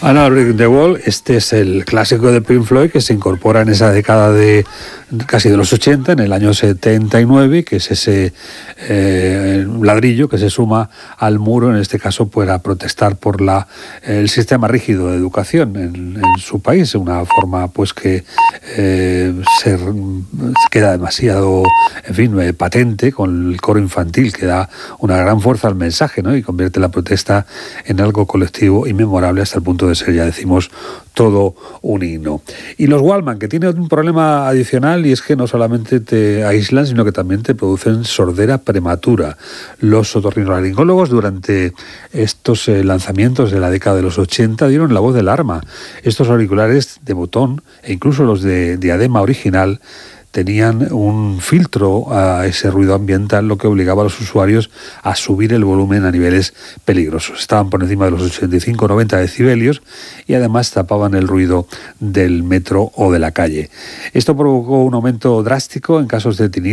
Another Brick in the Wall, este es el clásico de Pink Floyd que se incorpora en esa década de casi de los 80, en el año 79, que es ese ladrillo que se suma al muro, en este caso para protestar por el sistema rígido de educación en su país, una forma pues que se queda demasiado, en fin, patente con el coro infantil, que da una gran fuerza al mensaje, ¿no? Y convierte la protesta en algo colectivo y memorable hasta el punto de ser, ya decimos, todo un himno. Y los Wallman, que tienen un problema adicional, y es que no solamente te aíslan, sino que también te producen sordera prematura. Los otorrinolaringólogos durante estos lanzamientos de la década de los 80 dieron la voz de alarma. Estos auriculares de botón e incluso los de diadema original tenían un filtro a ese ruido ambiental, lo que obligaba a los usuarios a subir el volumen a niveles peligrosos. Estaban por encima de los 85-90 decibelios y además tapaban el ruido del metro o de la calle. Esto provocó un aumento drástico en casos de tinnitus